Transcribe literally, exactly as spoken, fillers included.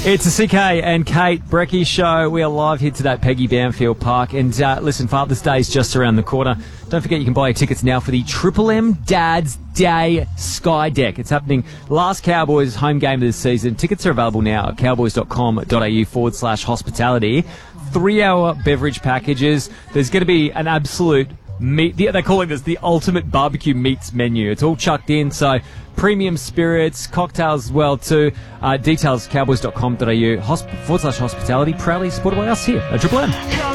It's the C K and Kate Brecky show. We are live here today at Peggy Banfield Park. And uh, listen, Father's Day is just around the corner. Don't forget you can buy your tickets now for the Triple M Dad's Day Sky Deck. It's happening last Cowboys home game of the season. Tickets are available now at cowboys.com.au forward slash hospitality. Three-hour beverage packages. There's going to be an absolute meat. They're calling this the ultimate barbecue meats menu. It's all chucked in, so premium spirits, cocktails as well too. Uh, details cowboys.com.au hosp- forward slash hospitality. Proudly supported by us here at Triple M.